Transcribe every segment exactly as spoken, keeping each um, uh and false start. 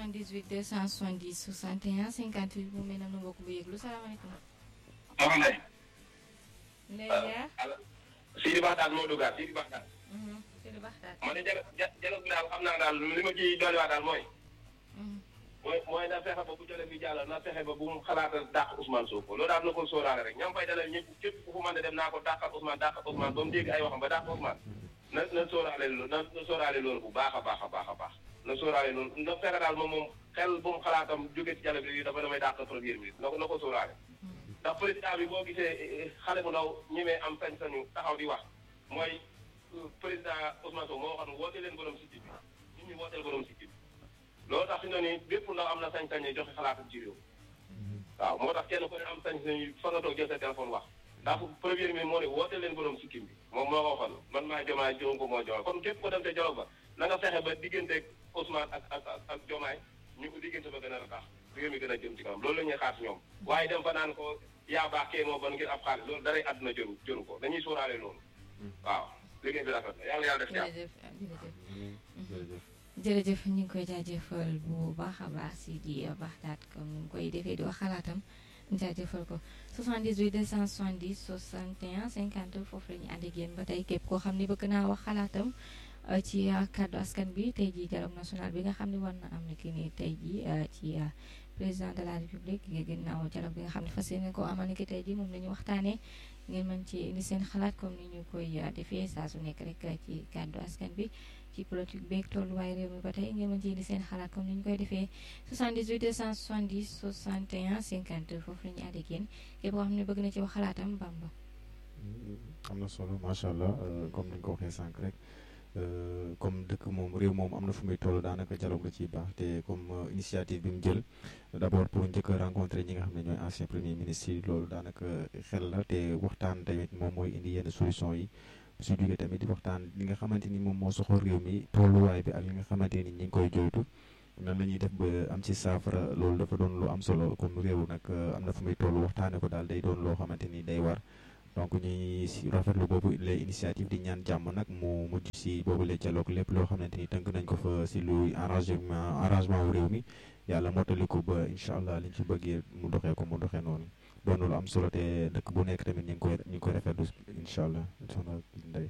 soixante-dix-huit deux cent soixante-dix soixante et un cinquante-huit bu mel ne mbokk bu yëglu salaamaaleykum. Mama Ndeye. Ndeye Diar. Sidi Baxtaat moo duggaat Sidi Baxtaat. Sidi Baxtaat. ma ne jërë jërë bi daal xam naa daal li ma ciy dolliwaat daal mooy. mooy mooy na fexe ba bu jëlee fi jàll na fexe ba bu mu xalaata dàq Ousmane Sonko loolu daal na ko sóoraale rek ñam fay dalal ñëpp képp ku fu mën a dem naa ko dàqal Ousmane dàqal Ousmane ba mu dégg ay waxam ba dàq Ousmane na na sóoraale loolu na na sóoraale loolu bu baax a baax a baax a baax na sóoraale loolu na fexe daal moom moom xel bu mu xalaatam jóge ci jàll bi dafa damay dàq premier ministre na ko na ko sóoraale ndax président bi boo gisee xale bu ndaw ñemee am sañ-sañu taxaw di wax mooy président Ousmane Sonko moo waxoon woote leen borom si bi nit ñi wooteel borom si bi loolu tax fi ne nii bépp ndaw am na sañ-sañ joxe xalaatam ci réew waaw moo tax kenn ku ne am sañ-sañ fa nga toog jël sa téléphone wax ndax premier ministre moo ne woote leen borom sikkim bi moom moo ko waxoon man maa jomaay joom ko moo jomaay kon képp ko dem te jolof ba na nga fexe ba diggante Ousmane ak ak ak jomaay ñu ko diggante ba gën a ratax réew mi gën a jëm ci kanam loolu la ñuy xaar ci ñoom waaye dem fa naan ko yaa baax kee moo ban ngir ab xaalis loolu daray àdduna jëru jëru ko dañuy sóoraale loolu waaw liggéey bi rafet na yàlla yàlla def ci jërëjëf ñu ngi koy jaajëfal bu baax a baax si di Baxtaat comme ni mu koy defee di wax xalaatam jaajëfal ko soixante-dix-huit deux cent soixante-dix soixante et un cinquante foofu la ñu ànd ak yéen ba tey képp koo xam ne bëgg naa wax xalaatam ci kàddu askan bi tey jii dialogue national bi nga xam ne war na am na ki ni tey jii ci président de la république ginnaaw dialogue bi nga xam ne fas yéene ko amal ni ki tey jii moom la ñu waxtaanee ngeen mën ci indi seen xalaat comme ni ñu koy defee saa su nekk rek ci kàddu askan bi ci politique beeg tolluwaay réew mi ba tey ngeen mën ci indi seen xalaat comme ni ñu koy defee soixante-dix-huit deux cent soixante-dix soixante et un cinquante foofu la ñu ànd ak yéen képp koo xam ne bëgg na ci wax xalaatam Bamba. am na solo macha allah comme ni nga ko waxee sànq rek comme dëkk moom réew moom am na fu muy toll daanaka dialogue la ciy baax te comme initiative bi mu jël d' abord pour njëkk a rencontré ñi nga xam ne ñooy ancien premier ministre yi loolu daanaka xel la te waxtaan tamit moom mooy indi yenn solution yi. su jógee tamit waxtaan li nga xamante ni moom moo soxal réew mi tolluwaay bi ak li nga xamante ni ñi ngi koy joytu nan la ñuy def ba am ci saafara loolu dafa doon lu am solo comme réew nag am na fu muy toll waxtaane ko daal day doon loo xamante ni day war donc ñuy si rafetlu boobu les initiative di ñaan jàmm nag mu mujj si boobu les dialogue lépp loo xamante ni tënk nañ ko fa si luy arrangement arrangement wu réew mi yàlla mottali ko ba incha allah liñ ci bëggee mu doxee ko mu doxee noonu doon lu am solo te dëkk bu nekk tamit ñu ngi koy ñu ngi koy rafetlu incha allah soxna Ndeye.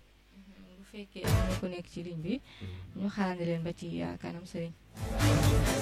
bu fekkee am na ku nekk ci ligne bi. ñu xaarandi leen ba ci kanam sëriñ.